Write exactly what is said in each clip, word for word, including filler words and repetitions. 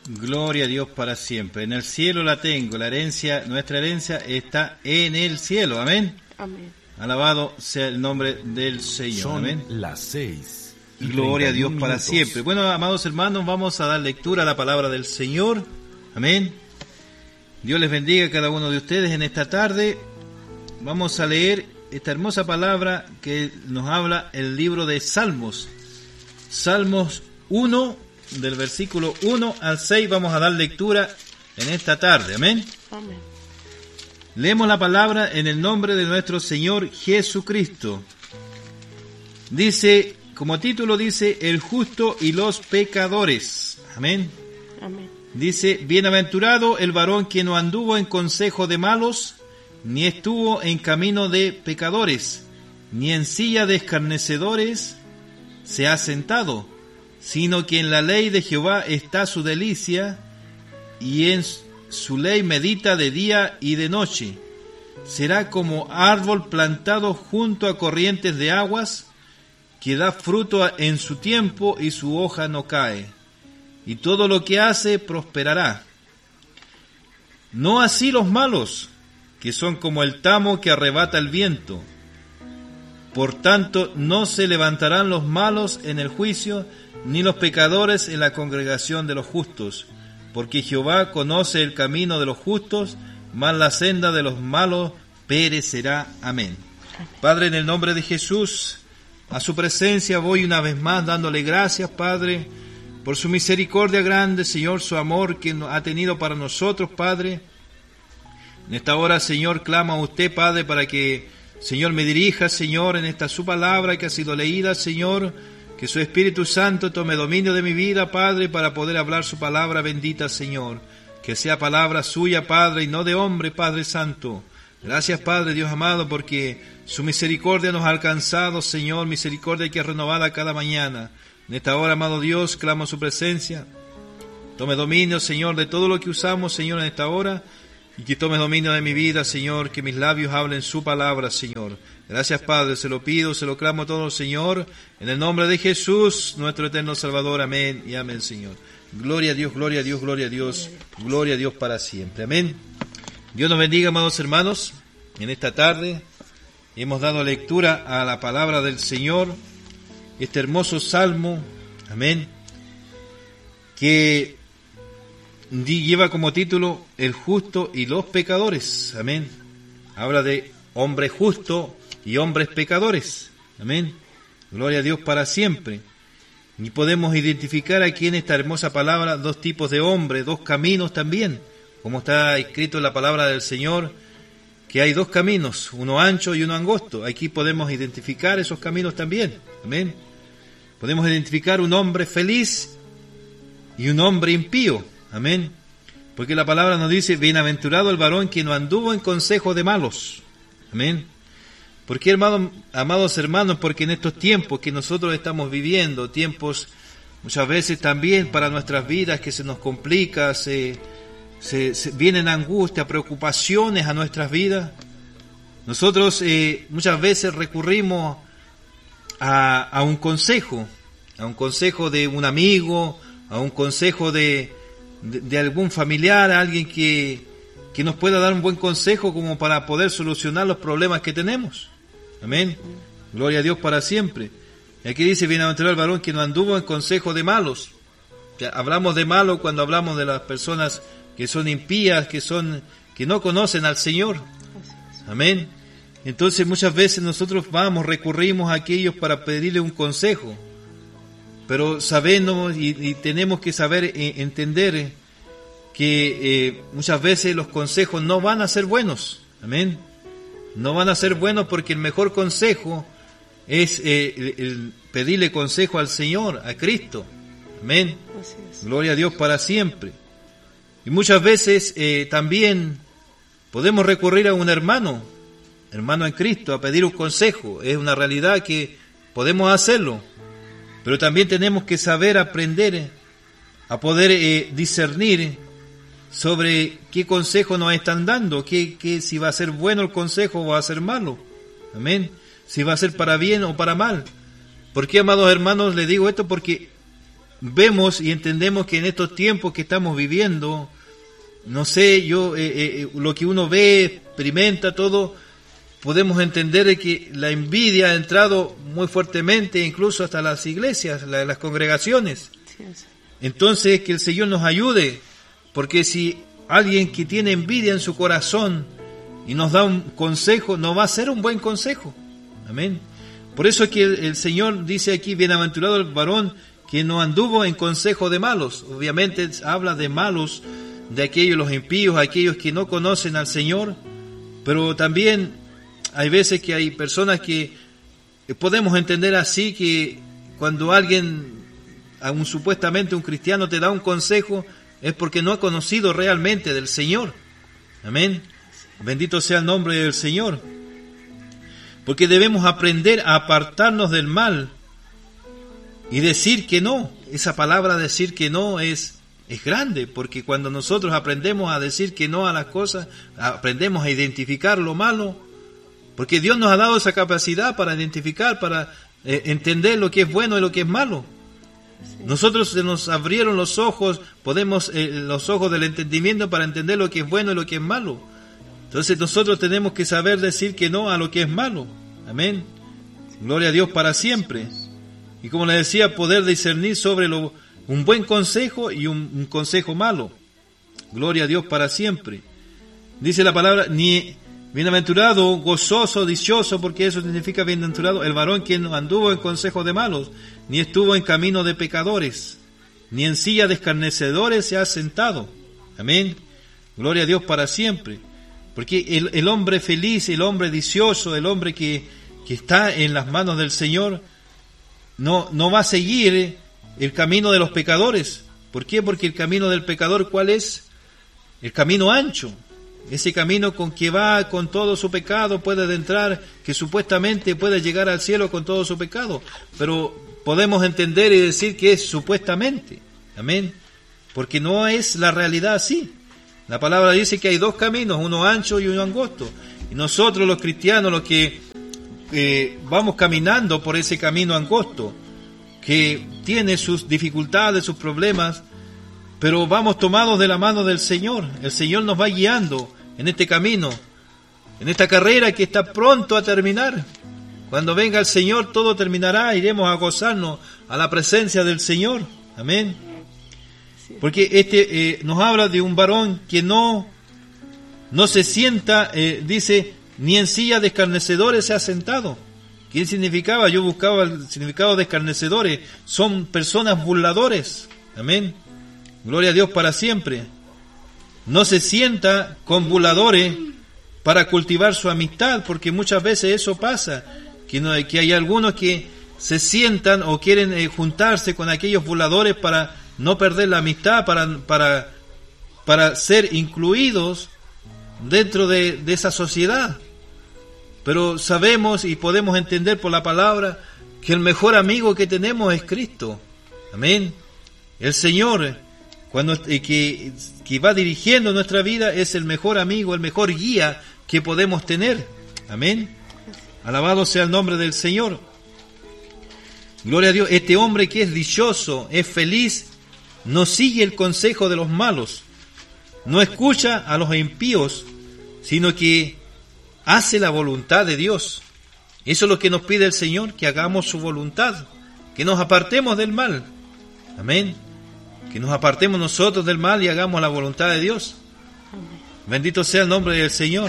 Gloria a Dios para siempre. En el cielo la tengo, la herencia, nuestra herencia está en el cielo. Amén. Amén. Alabado sea el nombre del Señor. Son Amén. las seis. y Gloria a Dios treinta y un para minutos. siempre. Bueno, amados hermanos, vamos a dar lectura a la palabra del Señor. Amén. Dios les bendiga a cada uno de ustedes en esta tarde. Vamos a leer esta hermosa palabra que nos habla el libro de Salmos. Salmos uno, del versículo uno al seis, vamos a dar lectura en esta tarde. Amén. Amén. Leemos la palabra en el nombre de nuestro Señor Jesucristo. Dice, como título dice, el justo y los pecadores. Amén. Amén. Dice, bienaventurado el varón que no anduvo en consejo de malos, ni estuvo en camino de pecadores, ni en silla de escarnecedores se ha sentado, sino que en la ley de Jehová está su delicia, y en su ley medita de día y de noche. Será como árbol plantado junto a corrientes de aguas, que da fruto en su tiempo y su hoja no cae, y todo lo que hace prosperará. No así los malos, que son como el tamo que arrebata el viento. Por tanto, no se levantarán los malos en el juicio, ni los pecadores en la congregación de los justos, porque Jehová conoce el camino de los justos, mas la senda de los malos perecerá. Amén. Padre, en el nombre de Jesús, a su presencia voy una vez más dándole gracias, Padre, por su misericordia grande, Señor, su amor que ha tenido para nosotros, Padre. En esta hora, Señor, clamo a usted, Padre, para que, Señor, me dirija, Señor, en esta su palabra que ha sido leída, Señor, que su Espíritu Santo tome dominio de mi vida, Padre, para poder hablar su palabra bendita, Señor. Que sea palabra suya, Padre, y no de hombre, Padre Santo. Gracias, Padre, Dios amado, porque su misericordia nos ha alcanzado, Señor, misericordia que es renovada cada mañana. En esta hora, amado Dios, clamo su presencia. Tome dominio, Señor, de todo lo que usamos, Señor, en esta hora, y que tome dominio de mi vida, Señor, que mis labios hablen su palabra, Señor. Gracias, Padre, se lo pido, se lo clamo a todos, Señor, en el nombre de Jesús, nuestro eterno Salvador. Amén y amén, Señor. Gloria a Dios, gloria a Dios, gloria a Dios, gloria a Dios para siempre. Amén. Dios nos bendiga, amados hermanos. En esta tarde hemos dado lectura a la palabra del Señor, este hermoso salmo, amén, que lleva como título el justo y los pecadores. Amén. Habla de hombre justo y hombres pecadores. Amén. Gloria a Dios para siempre. Y podemos identificar aquí en esta hermosa palabra dos tipos de hombres, dos caminos también, como está escrito en la palabra del Señor, que hay dos caminos, uno ancho y uno angosto. Aquí podemos identificar esos caminos también. Amén. Podemos identificar un hombre feliz y un hombre impío. Amén. Porque la palabra nos dice, bienaventurado el varón que no anduvo en consejo de malos. Amén. ¿Por qué, hermano, amados hermanos? Porque en estos tiempos que nosotros estamos viviendo, tiempos muchas veces también para nuestras vidas que se nos complica, se, se, se vienen angustias, preocupaciones a nuestras vidas. Nosotros eh, muchas veces recurrimos a, a un consejo, a un consejo de un amigo, a un consejo de, de, de algún familiar, a alguien que, que nos pueda dar un buen consejo como para poder solucionar los problemas que tenemos. Amén. Gloria a Dios para siempre. Y aquí dice, bienaventurado el varón que no anduvo en consejo de malos. Ya hablamos de malo cuando hablamos de las personas que son impías, que son, que no conocen al Señor. Amén. Entonces muchas veces nosotros vamos, recurrimos a aquellos para pedirle un consejo. Pero sabemos y, y tenemos que saber eh, entender eh, que eh, muchas veces los consejos no van a ser buenos. Amén. No van a ser buenos porque el mejor consejo es eh, el, el pedirle consejo al Señor, a Cristo. Amén. Gloria a Dios para siempre. Y muchas veces eh, también podemos recurrir a un hermano, hermano en Cristo, a pedir un consejo. Es una realidad que podemos hacerlo. Pero también tenemos que saber aprender a poder eh, discernir sobre qué consejo nos están dando, qué, qué, si va a ser bueno el consejo o va a ser malo. Amén. Si va a ser para bien o para mal. ¿Por qué, amados hermanos, les digo esto? Porque vemos y entendemos que en estos tiempos que estamos viviendo, no sé, yo, eh, eh, lo que uno ve, experimenta todo, podemos entender de que la envidia ha entrado muy fuertemente, incluso hasta las iglesias, la, las congregaciones. Entonces, que el Señor nos ayude, porque si alguien que tiene envidia en su corazón y nos da un consejo, no va a ser un buen consejo. Amén. Por eso es que el, el Señor dice aquí, bienaventurado el varón que no anduvo en consejo de malos. Obviamente habla de malos, de aquellos los impíos, aquellos que no conocen al Señor, pero también hay veces que hay personas que podemos entender así, que cuando alguien, un, supuestamente un cristiano, te da un consejo, es porque no ha conocido realmente del Señor. Amén. Bendito sea el nombre del Señor. Porque debemos aprender a apartarnos del mal y decir que no. Esa palabra decir que no es, es grande, porque cuando nosotros aprendemos a decir que no a las cosas, aprendemos a identificar lo malo, porque Dios nos ha dado esa capacidad para identificar, para eh, entender lo que es bueno y lo que es malo. Nosotros se nos abrieron los ojos, podemos eh, los ojos del entendimiento para entender lo que es bueno y lo que es malo. Entonces nosotros tenemos que saber decir que no a lo que es malo. Amén. Gloria a Dios para siempre. Y como les decía, poder discernir sobre lo, un buen consejo y un, un consejo malo. Gloria a Dios para siempre. Dice la palabra, ni bienaventurado, gozoso, dichoso, porque eso significa bienaventurado, el varón que no anduvo en consejo de malos, ni estuvo en camino de pecadores, ni en silla de escarnecedores se ha sentado. Amén. Gloria a Dios para siempre. Porque el, el hombre feliz, el hombre dichoso, el hombre que, que está en las manos del Señor, no, no va a seguir el camino de los pecadores. ¿Por qué? Porque el camino del pecador, ¿cuál es? El camino ancho. Ese camino con que va con todo su pecado, puede entrar, que supuestamente puede llegar al cielo con todo su pecado. Pero podemos entender y decir que es supuestamente. Amén. Porque no es la realidad así. La palabra dice que hay dos caminos, uno ancho y uno angosto. Y nosotros los cristianos, los que eh, vamos caminando por ese camino angosto, que tiene sus dificultades, sus problemas, pero vamos tomados de la mano del Señor. El Señor nos va guiando en este camino, en esta carrera que está pronto a terminar. Cuando venga el Señor todo terminará, iremos a gozarnos a la presencia del Señor. Amén. Porque este eh, nos habla de un varón que no, no se sienta, eh, dice, ni en silla de escarnecedores se ha sentado. ¿Qué significaba? Yo buscaba el significado de escarnecedores. Son personas burladores. Amén. Gloria a Dios para siempre. No se sienta con burladores para cultivar su amistad, porque muchas veces eso pasa, que, no, que hay algunos que se sientan o quieren eh, juntarse con aquellos burladores para no perder la amistad, para, para, para ser incluidos dentro de, de esa sociedad. Pero sabemos y podemos entender por la palabra que el mejor amigo que tenemos es Cristo. Amén. El Señor, cuando eh, que, que va dirigiendo nuestra vida, es el mejor amigo, el mejor guía que podemos tener. Amén. Alabado sea el nombre del Señor. Gloria a Dios. Este hombre que es dichoso, es feliz, no sigue el consejo de los malos, no escucha a los impíos, sino que hace la voluntad de Dios. Eso es lo que nos pide el Señor, que hagamos su voluntad, que nos apartemos del mal. Amén. Que nos apartemos nosotros del mal y hagamos la voluntad de Dios. Bendito sea el nombre del Señor.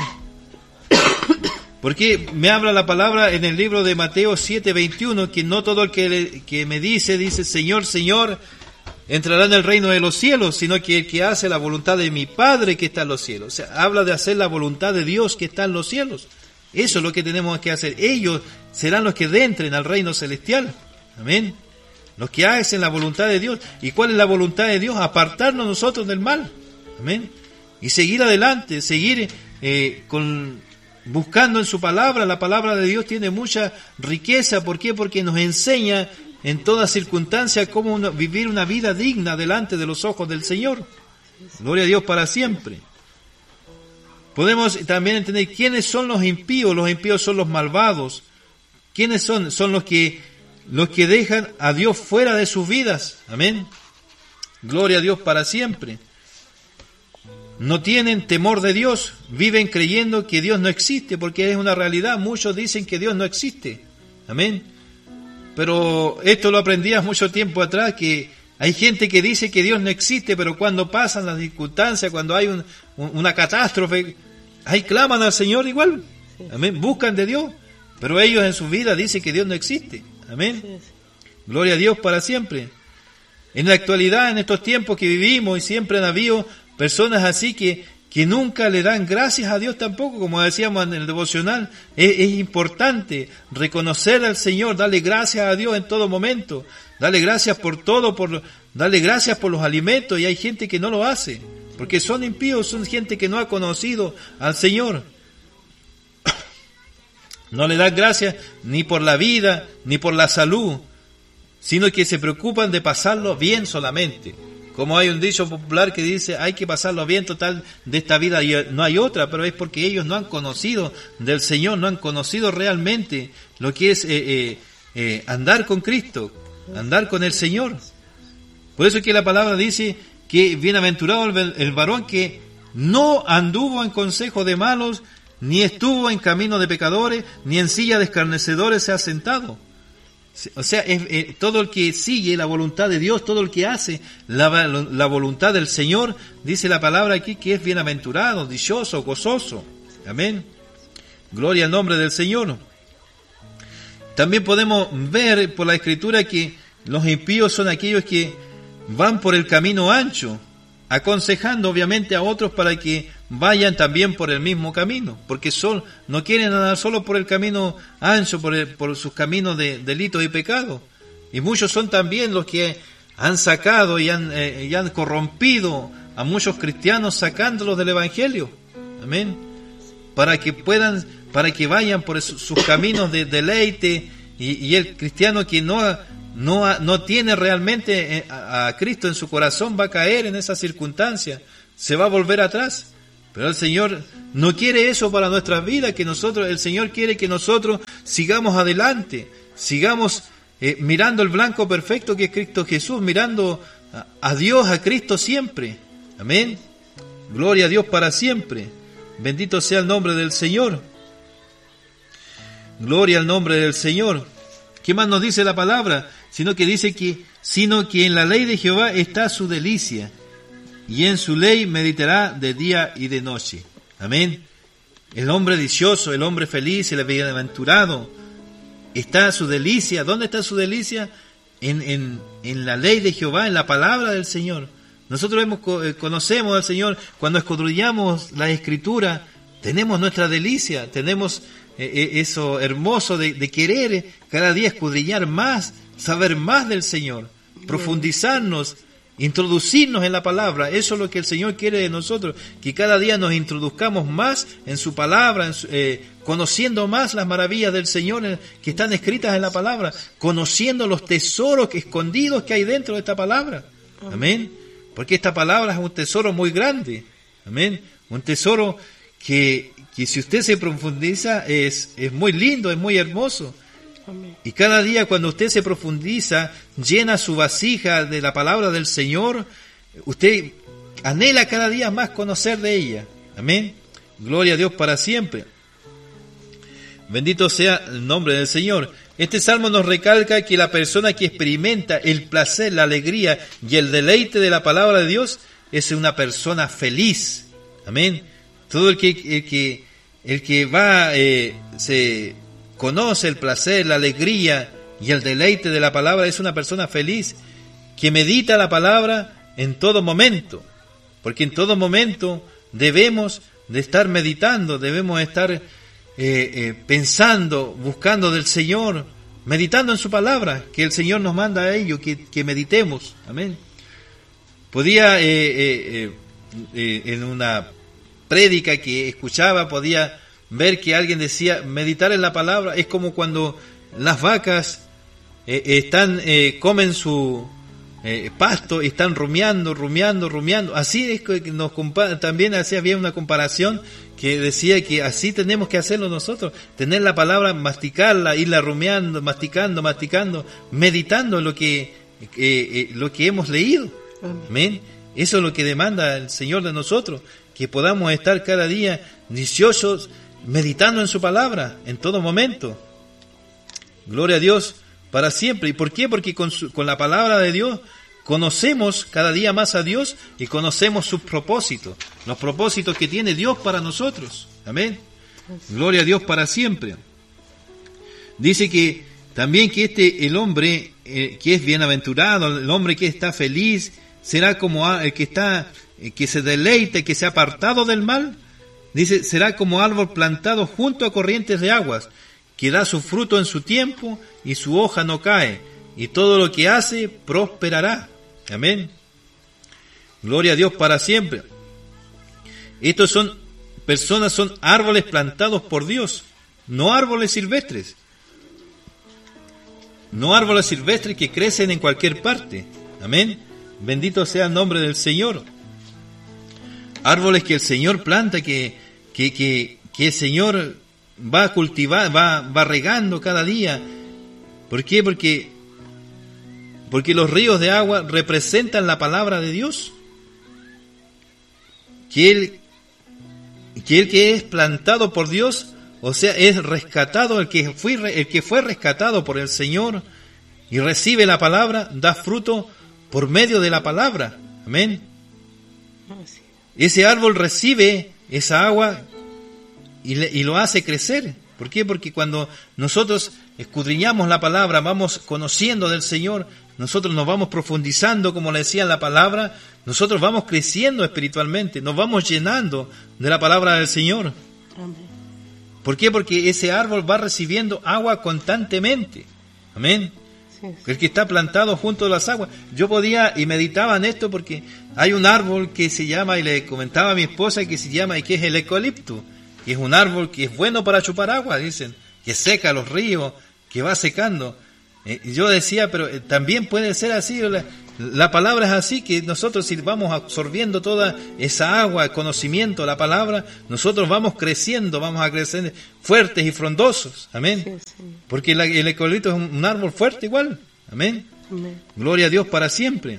Porque me habla la palabra en el libro de Mateo siete veintiuno, que no todo el que, le, que me dice, dice Señor, Señor, entrará en el reino de los cielos, sino que el que hace la voluntad de mi Padre que está en los cielos. O sea, habla de hacer la voluntad de Dios que está en los cielos. Eso es lo que tenemos que hacer. Ellos serán los que entren al reino celestial. Amén. Los que hacen la voluntad de Dios. ¿Y cuál es la voluntad de Dios? Apartarnos nosotros del mal. Amén. Y seguir adelante, seguir eh, con, buscando en su palabra. La palabra de Dios tiene mucha riqueza. ¿Por qué? Porque nos enseña en toda circunstancia cómo uno, vivir una vida digna delante de los ojos del Señor. Gloria a Dios para siempre. Podemos también entender quiénes son los impíos. Los impíos son los malvados. ¿Quiénes son? Son los que los que dejan a Dios fuera de sus vidas. Amén. Gloria a Dios para siempre. No tienen temor de Dios, viven creyendo que Dios no existe, porque es una realidad. Muchos dicen que Dios no existe. Amén. Pero esto lo aprendí hace mucho tiempo atrás, que hay gente que dice que Dios no existe, pero cuando pasan las circunstancias, cuando hay un, una catástrofe, ahí claman al Señor igual. Amén. Buscan de Dios, pero ellos en su vida dicen que Dios no existe. Amén. Gloria a Dios para siempre. En la actualidad, en estos tiempos que vivimos, y siempre han habido personas así que, que nunca le dan gracias a Dios tampoco, como decíamos en el devocional. Es, es importante reconocer al Señor, darle gracias a Dios en todo momento, darle gracias por todo, por darle gracias por los alimentos, y hay gente que no lo hace, porque son impíos, son gente que no ha conocido al Señor. No le dan gracias ni por la vida, ni por la salud, sino que se preocupan de pasarlo bien solamente. Como hay un dicho popular que dice, hay que pasarlo bien, total, de esta vida y no hay otra, pero es porque ellos no han conocido del Señor, no han conocido realmente lo que es eh, eh, eh, andar con Cristo, andar con el Señor. Por eso es que la palabra dice que bienaventurado el, el varón que no anduvo en consejo de malos, ni estuvo en camino de pecadores, ni en silla de escarnecedores se ha sentado. O sea, es, eh, todo el que sigue la voluntad de Dios, todo el que hace la, la voluntad del Señor, dice la palabra aquí que es bienaventurado, dichoso, gozoso. Amén. Gloria al nombre del Señor. También podemos ver por la Escritura que los impíos son aquellos que van por el camino ancho, aconsejando obviamente a otros para que vayan también por el mismo camino, porque son, no quieren andar solo por el camino ancho, por, el, por sus caminos de delitos y pecados. Y muchos son también los que han sacado y han, eh, y han corrompido a muchos cristianos sacándolos del Evangelio. Amén. Para que puedan, para que vayan por sus, sus caminos de deleite, y, y el cristiano que no No, no tiene realmente a, a Cristo en su corazón va a caer en esa circunstancia, se va a volver atrás. Pero el Señor no quiere eso para nuestras vidas, que nosotros, el Señor quiere que nosotros sigamos adelante, sigamos eh, mirando el blanco perfecto que es Cristo Jesús, mirando a, a Dios, a Cristo siempre. Amén. Gloria a Dios para siempre. Bendito sea el nombre del Señor. Gloria al nombre del Señor. ¿Qué más nos dice la palabra? Sino que dice que, sino que en la ley de Jehová está su delicia, y en su ley meditará de día y de noche. Amén. El hombre dichoso, el hombre feliz, el bienaventurado, está su delicia. ¿Dónde está su delicia? En, en, en la ley de Jehová, en la palabra del Señor. Nosotros hemos, conocemos al Señor, cuando escudriñamos la Escritura, tenemos nuestra delicia, tenemos eh, eso hermoso de, de querer cada día escudriñar más, saber más del Señor, profundizarnos, introducirnos en la palabra. Eso es lo que el Señor quiere de nosotros, que cada día nos introduzcamos más en su palabra, en su, eh, conociendo más las maravillas del Señor eh, que están escritas en la palabra, conociendo los tesoros escondidos que hay dentro de esta palabra. Amén. Porque esta palabra es un tesoro muy grande. Amén. Un tesoro que, que si usted se profundiza es, es muy lindo, es muy hermoso. Y cada día cuando usted se profundiza, llena su vasija de la palabra del Señor, usted anhela cada día más conocer de ella. Amén. Gloria a Dios para siempre. Bendito sea el nombre del Señor. Este salmo nos recalca que la persona que experimenta el placer, la alegría y el deleite de la palabra de Dios es una persona feliz. Amén. Todo el que, el que, el que va, eh, se conoce el placer, la alegría y el deleite de la palabra, es una persona feliz, que medita la palabra en todo momento, porque en todo momento debemos de estar meditando, debemos estar eh, eh, pensando, buscando del Señor, meditando en su palabra, que el Señor nos manda a ello, que, que meditemos. Amén. Podía, eh, eh, eh, en una prédica que escuchaba, podía ver que alguien decía, meditar en la palabra es como cuando las vacas eh, están eh, comen su eh, pasto y están rumiando, rumiando, rumiando. Así es que nos compa- también así había una comparación que decía que así tenemos que hacerlo nosotros, tener la palabra, masticarla, irla rumiando, masticando, masticando, meditando lo que eh, eh, lo que hemos leído. Amén. Eso es lo que demanda el Señor de nosotros, que podamos estar cada día viciosos, meditando en su palabra en todo momento. Gloria a Dios para siempre. ¿Y por qué? Porque con, su, con la palabra de Dios conocemos cada día más a Dios y conocemos sus propósitos, los propósitos que tiene Dios para nosotros. Amén. Gloria a Dios para siempre. Dice que también que este, el hombre eh, que es bienaventurado, el hombre que está feliz, será como el que está, eh, que se deleite, que se ha apartado del mal. Dice, será como árbol plantado junto a corrientes de aguas, que da su fruto en su tiempo y su hoja no cae, y todo lo que hace prosperará. Amén. Gloria a Dios para siempre. Estos son personas, son árboles plantados por Dios, no árboles silvestres. No árboles silvestres que crecen en cualquier parte. Amén. Bendito sea el nombre del Señor. Árboles que el Señor planta, que, que, que, que el Señor va a cultivar, va, va regando cada día. ¿Por qué? Porque Porque los ríos de agua representan la palabra de Dios. Que él, que el que es plantado por Dios, o sea, es rescatado, el que fue, el que fue rescatado por el Señor y recibe la palabra, da fruto por medio de la palabra. Amén. Ese árbol recibe esa agua y, le, y lo hace crecer. ¿Por qué? Porque cuando nosotros escudriñamos la palabra, vamos conociendo del Señor, nosotros nos vamos profundizando, como le decía la palabra, nosotros vamos creciendo espiritualmente, nos vamos llenando de la palabra del Señor. Amén. ¿Por qué? Porque ese árbol va recibiendo agua constantemente. Amén. Sí, sí. El que está plantado junto a las aguas. Yo podía y meditaba en esto porque hay un árbol que se llama, y le comentaba a mi esposa que se llama, y que es el eucalipto, que es un árbol que es bueno para chupar agua, dicen, que seca los ríos, que va secando. Eh, yo decía, pero eh, también puede ser así, la, la palabra es así, que nosotros si vamos absorbiendo toda esa agua, el conocimiento, la palabra, nosotros vamos creciendo, vamos a crecer fuertes y frondosos, amén. Sí, sí. Porque la, el eucalipto es un, un árbol fuerte igual, amén. Amén. Gloria a Dios para siempre.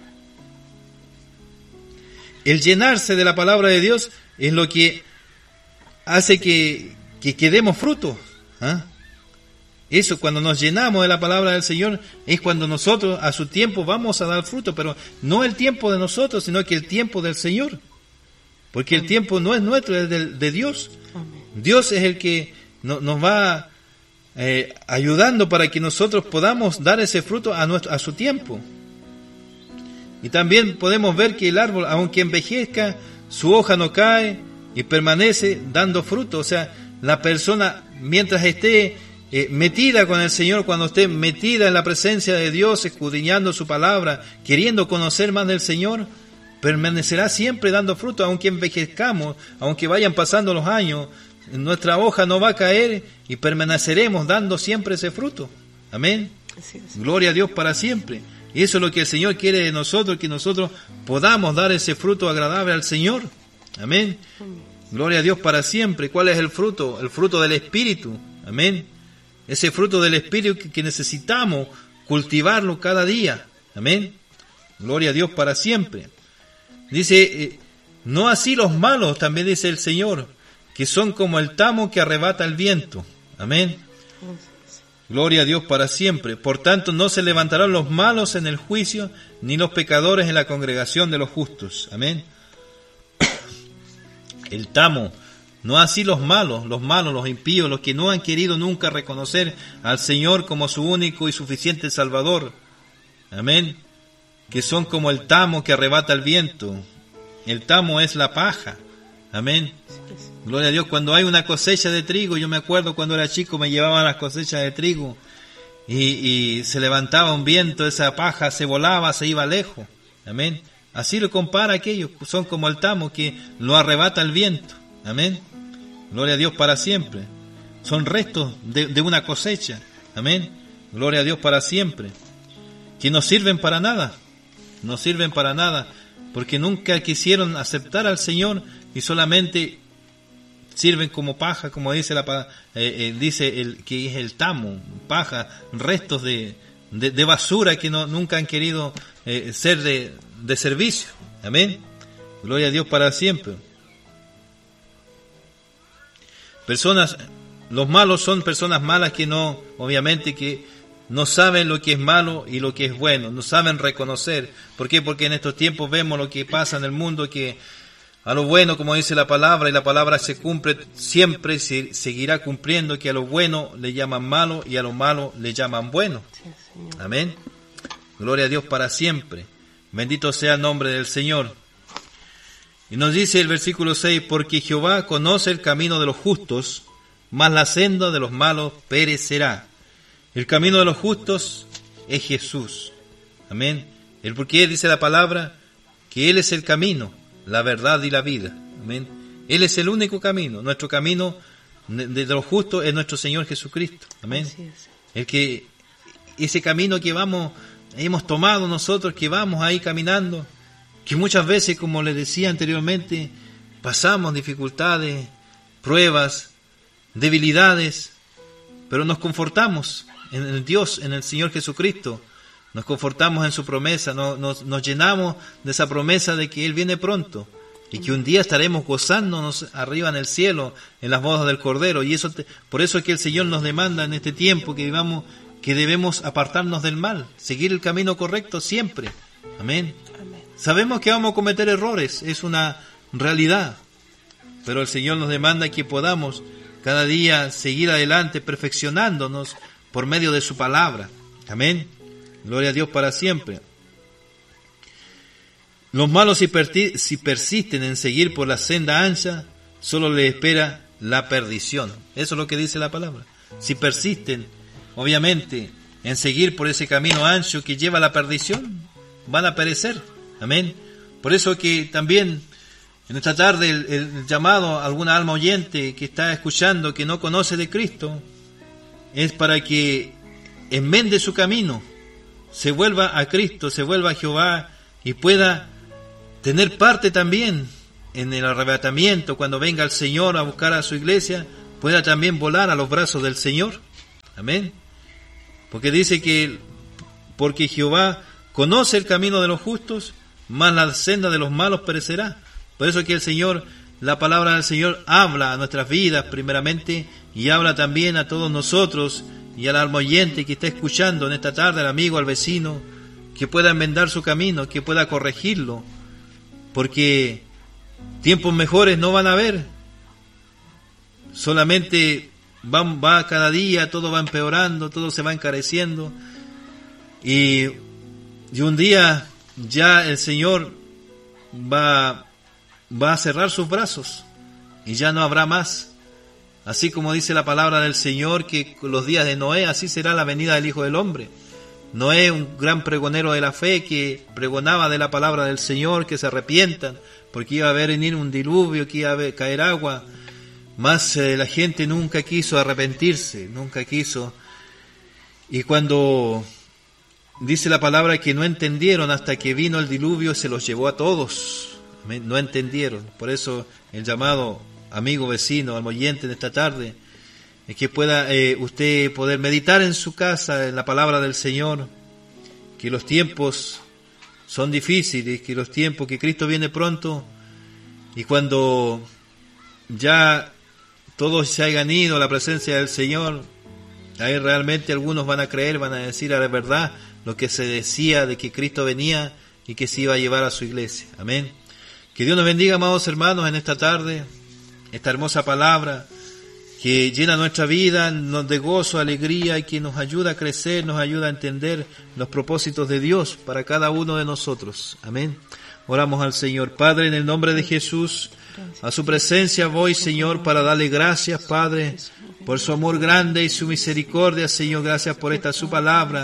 El llenarse de la palabra de Dios es lo que hace que, que, que demos fruto, ¿ah? Eso, cuando nos llenamos de la palabra del Señor, es cuando nosotros a su tiempo vamos a dar fruto, pero no el tiempo de nosotros, sino que el tiempo del Señor. Porque el tiempo no es nuestro, es de, de Dios. Dios es el que no, nos va eh, ayudando para que nosotros podamos dar ese fruto a, nuestro, a su tiempo. Y también podemos ver que el árbol, aunque envejezca, su hoja no cae y permanece dando fruto. O sea, la persona, mientras esté Eh, metida con el Señor, cuando esté metida en la presencia de Dios, escudriñando su palabra, queriendo conocer más del Señor, permanecerá siempre dando fruto, aunque envejezcamos, aunque vayan pasando los años, nuestra hoja no va a caer y permaneceremos dando siempre ese fruto. Amén. Sí, sí. Gloria a Dios para siempre. Y eso es lo que el Señor quiere de nosotros, que nosotros podamos dar ese fruto agradable al Señor. Amén. Gloria a Dios para siempre. ¿Cuál es el fruto? El fruto del Espíritu. Amén. Ese fruto del Espíritu que necesitamos cultivarlo cada día. Amén. Gloria a Dios para siempre. Dice, eh, no así los malos, también dice el Señor, que son como el tamo que arrebata el viento. Amén. Gloria a Dios para siempre. Por tanto, no se levantarán los malos en el juicio, ni los pecadores en la congregación de los justos. Amén. El tamo. No así los malos, los malos, los impíos, los que no han querido nunca reconocer al Señor como su único y suficiente Salvador. Amén. Que son como el tamo que arrebata el viento. El tamo es la paja. Amén. Gloria a Dios. Cuando hay una cosecha de trigo, yo me acuerdo cuando era chico me llevaban las cosechas de trigo y, y se levantaba un viento, esa paja se volaba, se iba lejos. Amén. Así lo compara aquellos, son como el tamo que lo arrebata el viento. Amén. Gloria a Dios para siempre. Son restos de, de una cosecha. Amén. Gloria a Dios para siempre. Que no sirven para nada. no sirven para nada, porque nunca quisieron aceptar al Señor y solamente sirven como paja, como dice la eh, eh, dice el que es el tamo, paja, restos de, de, de basura que no nunca han querido eh, ser de, de servicio. Amén. Gloria a Dios para siempre. Personas, los malos son personas malas que no, obviamente que no saben lo que es malo y lo que es bueno, no saben reconocer. ¿Por qué? Porque en estos tiempos vemos lo que pasa en el mundo, que a lo bueno, como dice la palabra, y la palabra se cumple siempre, se seguirá cumpliendo, que a lo bueno le llaman malo y a lo malo le llaman bueno. Amén. Gloria a Dios para siempre. Bendito sea el nombre del Señor. Y nos dice el versículo seis, porque Jehová conoce el camino de los justos, mas la senda de los malos perecerá. El camino de los justos es Jesús. Amén. El porque dice la palabra que Él es el camino, la verdad y la vida. Amén. Él es el único camino. Nuestro camino de los justos es nuestro Señor Jesucristo. Amén. El que, ese camino que vamos, hemos tomado nosotros, que vamos ahí caminando, que muchas veces, como les decía anteriormente, pasamos dificultades, pruebas, debilidades, pero nos confortamos en el Dios, en el Señor Jesucristo. Nos confortamos en su promesa, nos, nos, nos llenamos de esa promesa de que Él viene pronto y que un día estaremos gozándonos arriba en el cielo, en las bodas del Cordero. Y eso te, por eso es que el Señor nos demanda en este tiempo que vivamos, que debemos apartarnos del mal, seguir el camino correcto siempre. Amén. Amén. Sabemos que vamos a cometer errores, es una realidad, pero el Señor nos demanda que podamos cada día seguir adelante, perfeccionándonos por medio de su palabra. Amén. Gloria a Dios para siempre. Los malos, si, perti- si persisten en seguir por la senda ancha, solo les espera la perdición. Eso es lo que dice la palabra. Si persisten, obviamente, en seguir por ese camino ancho que lleva a la perdición, van a perecer. Amén. Por eso que también en esta tarde el, el llamado a alguna alma oyente que está escuchando, que no conoce de Cristo, es para que enmende su camino, se vuelva a Cristo, se vuelva a Jehová y pueda tener parte también en el arrebatamiento, cuando venga el Señor a buscar a su iglesia, pueda también volar a los brazos del Señor. Amén. Porque dice que porque Jehová conoce el camino de los justos, mas la senda de los malos perecerá. Por eso que el Señor, la palabra del Señor habla a nuestras vidas primeramente y habla también a todos nosotros y al alma oyente que está escuchando en esta tarde, al amigo, al vecino, que pueda enmendar su camino, que pueda corregirlo, porque tiempos mejores no van a haber, solamente va, va cada día, todo va empeorando, todo se va encareciendo, y, y un día ya el Señor va, va a cerrar sus brazos y ya no habrá más. Así como dice la palabra del Señor, que los días de Noé, así será la venida del Hijo del Hombre. Noé, un gran pregonero de la fe, que pregonaba de la palabra del Señor, que se arrepientan, porque iba a venir un diluvio, que iba a caer agua. Mas eh, la gente nunca quiso arrepentirse, nunca quiso. Y cuando dice la palabra que no entendieron hasta que vino el diluvio, se los llevó a todos. No entendieron. Por eso el llamado amigo, vecino, alma oyente en esta tarde, es que pueda eh, usted poder meditar en su casa, en la palabra del Señor, que los tiempos son difíciles, que los tiempos, que Cristo viene pronto, y cuando ya todos se hayan ido a la presencia del Señor, ahí realmente algunos van a creer, van a decir a la verdad lo que se decía de que Cristo venía y que se iba a llevar a su iglesia. Amén. Que Dios nos bendiga, amados hermanos, en esta tarde. Esta hermosa palabra que llena nuestra vida, nos de gozo, alegría y que nos ayuda a crecer, nos ayuda a entender los propósitos de Dios para cada uno de nosotros. Amén. Oramos al Señor. Padre, en el nombre de Jesús, a su presencia voy, Señor, para darle gracias, Padre, por su amor grande y su misericordia, Señor. Gracias por esta su palabra,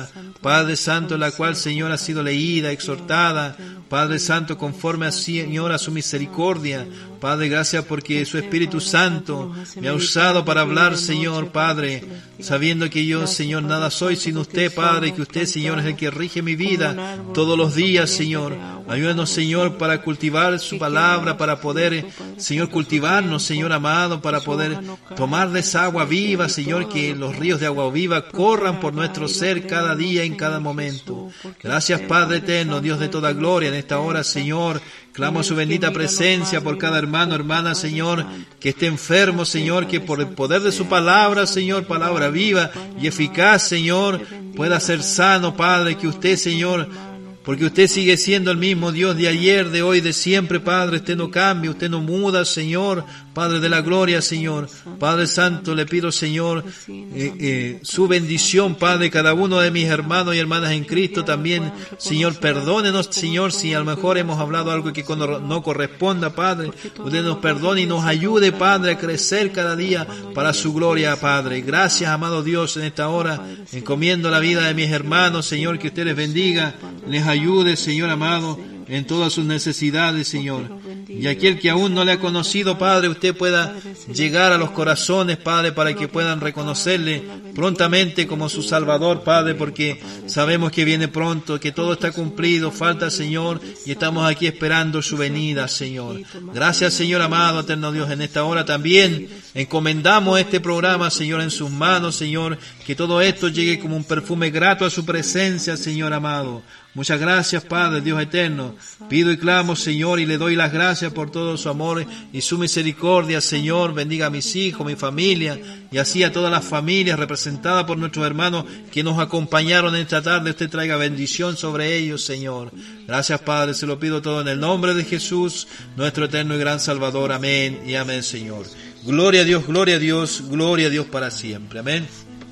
Padre Santo, la cual, Señor, ha sido leída, exhortada, Padre Santo, conforme a, Señor, a su misericordia. Padre, gracias porque su Espíritu Santo me ha usado para hablar, Señor, Padre, sabiendo que yo, Señor, nada soy sin usted, Padre, que usted, Señor, es el que rige mi vida todos los días, Señor. Ayúdanos, Señor, para cultivar su palabra, para poder, Señor, cultivarnos, Señor amado, para poder tomar de esa agua viva, Señor, que los ríos de agua viva corran por nuestro ser cada día, en cada momento. Gracias, Padre eterno, Dios de toda gloria, en esta hora, Señor, clamo su bendita presencia por cada hermano, hermana, Señor, que esté enfermo, Señor, que por el poder de su palabra, Señor, palabra viva y eficaz, Señor, pueda ser sano, Padre, que usted, Señor, porque usted sigue siendo el mismo Dios de ayer, de hoy, de siempre, Padre. Usted no cambia, usted no muda, Señor. Padre de la gloria, Señor. Padre Santo, le pido, Señor, eh, eh, su bendición, Padre, cada uno de mis hermanos y hermanas en Cristo también. Señor, perdónenos, Señor, si a lo mejor hemos hablado algo que no corresponda, Padre. Usted nos perdone y nos ayude, Padre, a crecer cada día para su gloria, Padre. Gracias, amado Dios, en esta hora. Encomiendo la vida de mis hermanos, Señor, que usted les bendiga, les ayude, Señor amado, en todas sus necesidades, Señor. Y aquel que aún no le ha conocido, Padre, usted pueda llegar a los corazones, Padre, para que puedan reconocerle prontamente como su Salvador, Padre, porque sabemos que viene pronto, que todo está cumplido, falta, Señor, y estamos aquí esperando su venida, Señor. Gracias, Señor amado, eterno Dios, en esta hora también encomendamos este programa, Señor, en sus manos, Señor, que todo esto llegue como un perfume grato a su presencia, Señor amado. Muchas gracias, Padre, Dios eterno. Pido y clamo, Señor, y le doy las gracias por todo su amor y su misericordia, Señor. Bendiga a mis hijos, mi familia, y así a todas las familias representadas por nuestros hermanos que nos acompañaron esta tarde. Usted traiga bendición sobre ellos, Señor. Gracias, Padre, se lo pido todo en el nombre de Jesús, nuestro eterno y gran Salvador. Amén y amén, Señor. Gloria a Dios, gloria a Dios, gloria a Dios para siempre. Amén.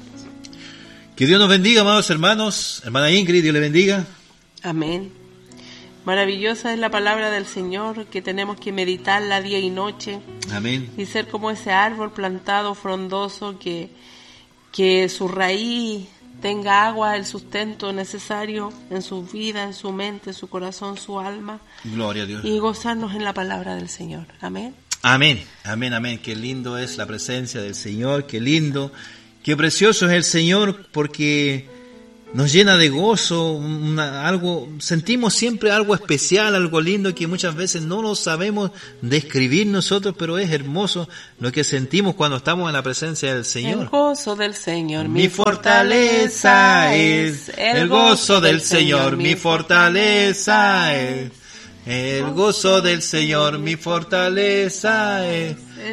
Que Dios nos bendiga, amados hermanos. Hermana Ingrid, Dios le bendiga. Amén. Maravillosa es la palabra del Señor, que tenemos que meditarla día y noche. Amén. Y ser como ese árbol plantado, frondoso, que, que su raíz tenga agua, el sustento necesario en su vida, en su mente, en su corazón, su alma. Gloria a Dios. Y gozarnos en la palabra del Señor. Amén. Amén, amén, amén. Qué lindo es la presencia del Señor, qué lindo, qué precioso es el Señor, porque nos llena de gozo, una, algo, sentimos siempre algo especial, algo lindo que muchas veces no lo sabemos describir nosotros, pero es hermoso lo que sentimos cuando estamos en la presencia del Señor. El gozo del Señor, mi fortaleza es, el gozo del Señor, mi fortaleza es, el gozo del Señor, mi fortaleza es.